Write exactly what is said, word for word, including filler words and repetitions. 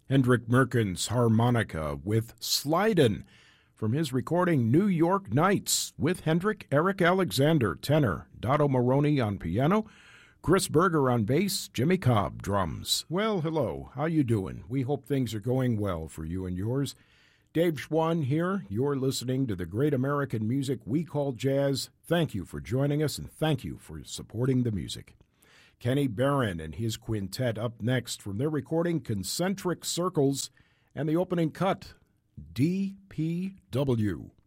Hendrik Merkens harmonica with Sliden from his recording New York Nights with Hendrik, Eric Alexander tenor, Dotto Maroney on piano, Chris Berger on bass, Jimmy Cobb drums. Well, hello, how you doing? We hope things are going well for you and yours. Dave Schwann here. You're listening to the great American music we call jazz. Thank you for joining us, and thank you for supporting the music. Kenny Barron and his quintet up next from their recording Concentric Circles and the opening cut, D P W.